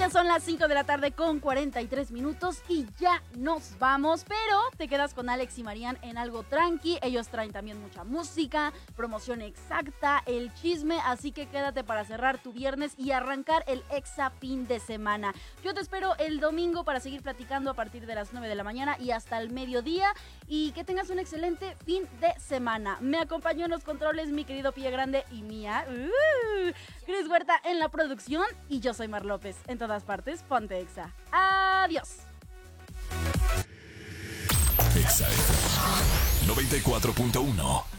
Ya son las 5 de la tarde con 43 minutos y ya nos vamos, pero te quedas con Alex y Marian en algo tranqui. Ellos traen también mucha música, promoción exacta, el chisme, así que quédate para cerrar tu viernes y arrancar el exa fin de semana. Yo te espero el domingo para seguir platicando a partir de las 9 de la mañana y hasta el mediodía, y que tengas un excelente fin de semana. Me acompañó en los controles mi querido Pie Grande y mía, Cris Huerta en la producción, y yo soy Mar López. En todas partes, ponte Exa. Adiós. Exa 94.1